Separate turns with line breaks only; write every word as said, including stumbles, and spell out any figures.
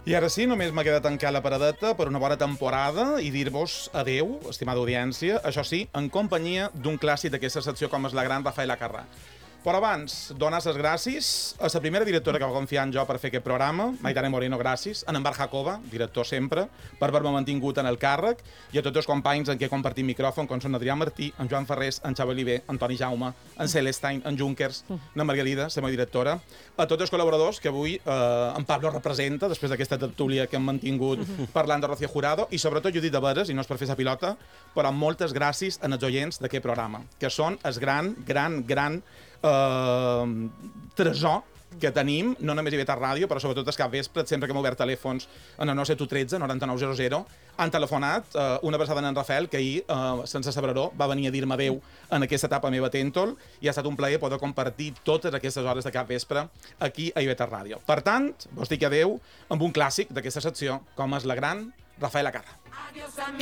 I ara sí, només m'ha quedat tancar la paradeta per una bona temporada i dir-vos adeu, estimada audiència, això sí, en companyia d'un clàssic d'aquesta secció com és la gran Rafaela Carrà. Però abans, donar les gràcies a la primera directora que va confiar en jo per fer aquest programa, Maitane Moreno, gràcies, a en Bar Jacoba, director sempre, per haver-me mantingut en el càrrec, i a tots els companys en què he compartit micròfon, com són Adrià Martí, en Joan Ferrés, en Xavi Oliver, en Toni Jaume, en Celestine, en Junkers, en Margarida, la meva directora, a tots els col·laboradors que avui eh, en Pablo representa, després d'aquesta tertúlia que hem mantingut parlant de Rocío Jurado, i sobretot Judit de Veres, i no és per fer sa pilota, però moltes gràcies als oients d'aquest programa, que són el gran, gran, gran Uh, tresor que tenim, no només a I V tres Ràdio, però sobretot els capvespres, sempre que hem obert telèfons en el nou set u tretze noranta-nou zero zero, han telefonat uh, una abraçada en Rafael, que ahir, uh, sense saber-ho, va venir a dir-me adeu en aquesta etapa meva Tèntol, i ha estat un plaer poder compartir totes aquestes hores de capvespre aquí a I V tres Ràdio. Per tant, vos dic adeu amb un clàssic d'aquesta secció, com és la gran Rafaela Carrà.